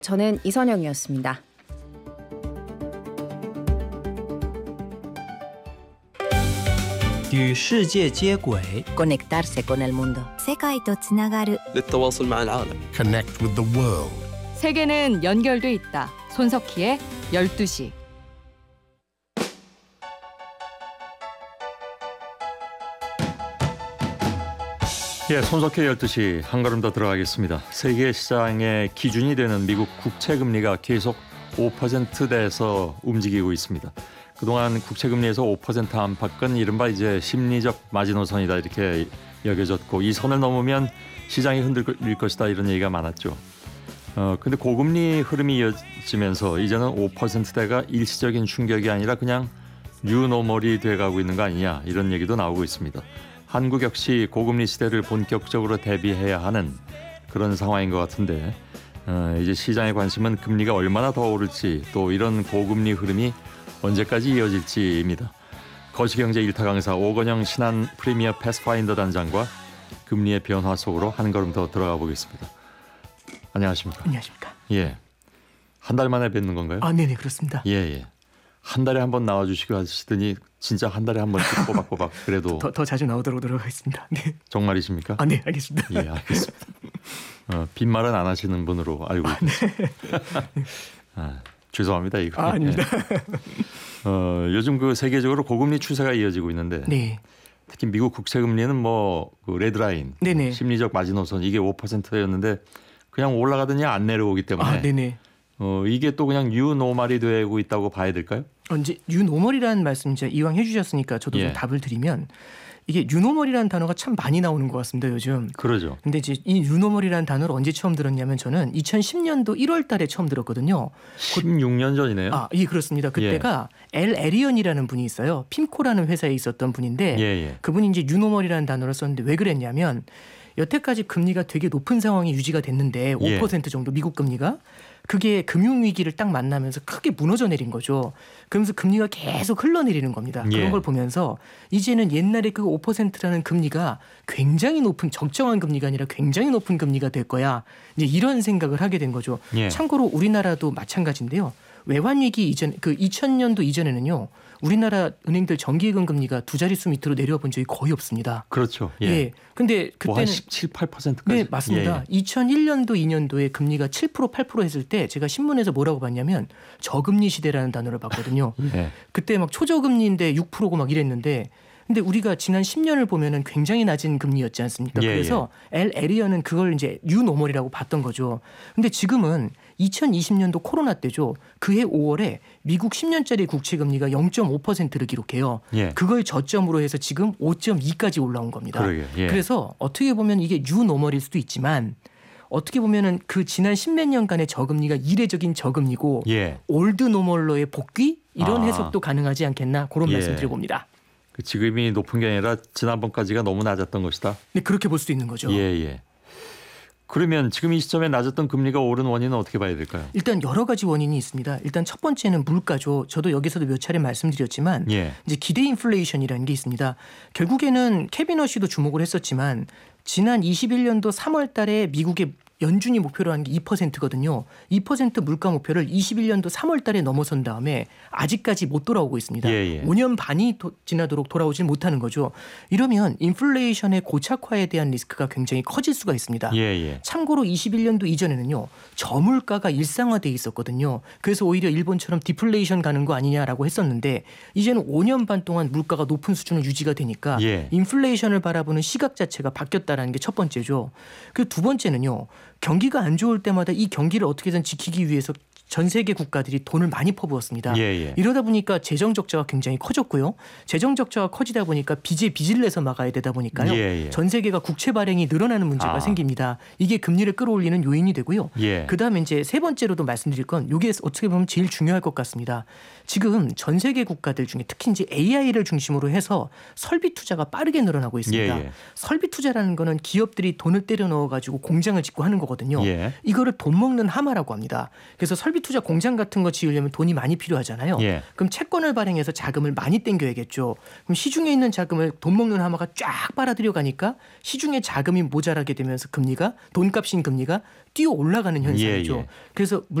저는 이선영이었습니다. 与世界接轨 Conectarse con el mundo. 世界とつながる للتواصل مع العالم. Connect with the world. 세계는 연결돼 있다. 손석희의 12시. 예, 손석희 12시 한 걸음 더 들어가겠습니다. 세계 시장의 기준이 되는 미국 국채금리가 계속 5%대에서 움직이고 있습니다. 그동안 국채금리에서 5% 안팎은 이른바 이제 심리적 마지노선이다 이렇게 여겨졌고, 이 선을 넘으면 시장이 흔들릴 것이다 이런 얘기가 많았죠. 근데 고금리 흐름이 이어지면서 이제는 5%대가 일시적인 충격이 아니라 그냥 뉴노멀이 돼가고 있는 거 아니냐 이런 얘기도 나오고 있습니다. 한국 역시 고금리 시대를 본격적으로 대비해야 하는 그런 상황인 것 같은데, 이제 시장의 관심은 금리가 얼마나 더 오를지, 또 이런 고금리 흐름이 언제까지 이어질지입니다. 거시경제 1타 강사 오건영 신한 프리미어 패스파인더 단장과 금리의 변화 속으로 한 걸음 더 들어가 보겠습니다. 안녕하십니까? 안녕하십니까? 예, 한 달 만에 뵙는 건가요? 아, 네네, 그렇습니다. 예. 한 달에 한 번 나와주시고 하시더니 진짜 한 달에 한 번씩 꼬박꼬박 그래도 더 자주 나오도록 노력하겠습니다. 네. 정말이십니까? 아, 네, 알겠습니다. 예, 알겠습니다. 빈말은 안 하시는 분으로 알고 있습니다. 죄송합니다 이거. 아닙니다. 요즘 그 세계적으로 고금리 추세가 이어지고 있는데, 네. 특히 미국 국채금리는 뭐 그 레드라인, 네네. 심리적 마지노선 이게 5%였는데 그냥 올라가더니 안 내려오기 때문에. 아, 네네. 이게 또 그냥 뉴노멀이 되고 있다고 봐야 될까요? 이제 뉴노멀이라는 말씀 이제 이왕 해주셨으니까 저도 좀 답을 드리면, 이게 뉴노멀이라는 단어가 참 많이 나오는 것 같습니다 요즘. 그러죠. 근데 이제 이 뉴노멀이라는 단어를 언제 처음 들었냐면 저는 2010년도 1월달에 처음 들었거든요. 16년 전이네요. 아, 예, 그렇습니다. 그때가 엘 에리언이라는 분이 있어요. 핌코라는 회사에 있었던 분인데, 그분이 이제 뉴노멀이라는 단어를 썼는데 왜 그랬냐면, 여태까지 금리가 되게 높은 상황이 유지가 됐는데 5% 정도 미국 금리가, 그게 금융위기를 딱 만나면서 크게 무너져 내린 거죠. 그러면서 금리가 계속 흘러내리는 겁니다. 그런 걸 보면서 이제는 옛날에 그 5%라는 금리가 굉장히 높은, 적정한 금리가 아니라 굉장히 높은 금리가 될 거야, 이제 이런 생각을 하게 된 거죠. 참고로 우리나라도 마찬가지인데요. 외환위기 이전, 그 2000년도 이전에는요, 우리나라 은행들 정기예금 금리가 두 자릿수 밑으로 내려본 적이 거의 없습니다. 그렇죠. 예. 근데 그때는 한 17, 8%까지. 네, 맞습니다. 2001년도 2년도에 금리가 7% 8% 했을 때 제가 신문에서 뭐라고 봤냐면 저금리 시대라는 단어를 봤거든요. 그때 막 초저금리인데 6%고 막 이랬는데, 근데 우리가 지난 10년을 보면은 굉장히 낮은 금리였지 않습니까? 그래서 엘 에리언은 그걸 이제 뉴노멀이라고 봤던 거죠. 근데 지금은 2020년도 코로나 때죠. 그해 5월에 미국 10년짜리 국채 금리가 0.5%를 기록해요. 그걸 저점으로 해서 지금 5.2까지 올라온 겁니다. 그래서 어떻게 보면 이게 뉴노멀일 수도 있지만, 어떻게 보면은 그 지난 10몇 년간의 저금리가 이례적인 저금리고 올드 노멀로의 복귀, 이런 해석도 가능하지 않겠나, 그런 말씀 드려봅니다. 지금이 높은 게 아니라 지난번까지가 너무 낮았던 것이다. 네, 그렇게 볼 수도 있는 거죠. 그러면 지금 이 시점에 낮았던 금리가 오른 원인은 어떻게 봐야 될까요? 일단 여러 가지 원인이 있습니다. 일단 첫 번째는 물가죠. 저도 여기서도 몇 차례 말씀드렸지만 이제 기대 인플레이션이라는 게 있습니다. 결국에는 케빈 허쉬도 주목을 했었지만, 지난 21년도 3월 달에 미국의 연준이 목표로 한 게 2%거든요. 2% 물가 목표를 21년도 3월 달에 넘어선 다음에 아직까지 못 돌아오고 있습니다. 5년 반이 지나도록 돌아오지 못하는 거죠. 이러면 인플레이션의 고착화에 대한 리스크가 굉장히 커질 수가 있습니다. 참고로 21년도 이전에는요, 저물가가 일상화돼 있었거든요. 그래서 오히려 일본처럼 디플레이션 가는 거 아니냐라고 했었는데, 이제는 5년 반 동안 물가가 높은 수준을 유지가 되니까 인플레이션을 바라보는 시각 자체가 바뀌었다는 게 첫 번째죠. 그리고 두 번째는요, 경기가 안 좋을 때마다 이 경기를 어떻게든 지키기 위해서 전 세계 국가들이 돈을 많이 퍼부었습니다. 이러다 보니까 재정 적자가 굉장히 커졌고요. 재정 적자가 커지다 보니까 빚을 내서 막아야 되다 보니까요. 전 세계가 국채 발행이 늘어나는 문제가 생깁니다. 이게 금리를 끌어올리는 요인이 되고요. 그다음에 이제 세 번째로도 말씀드릴 건, 이게 어떻게 보면 제일 중요할 것 같습니다. 지금 전 세계 국가들 중에 특히 이제 AI를 중심으로 해서 설비 투자가 빠르게 늘어나고 있습니다. 설비 투자라는 거는 기업들이 돈을 때려 넣어 가지고 공장을 짓고 하는 거거든요. 이거를 돈 먹는 하마라고 합니다. 그래서 설비 투자 공장 같은 거 지으려면 돈이 많이 필요하잖아요. 예. 그럼 채권을 발행해서 자금을 많이 땡겨야겠죠. 그럼 시중에 있는 자금을 돈 먹는 하마가 쫙 빨아들여 가니까 시중에 자금이 모자라게 되면서 금리가 돈값인 금리가 뛰어 올라가는 현상이죠. 예, 예. 그래서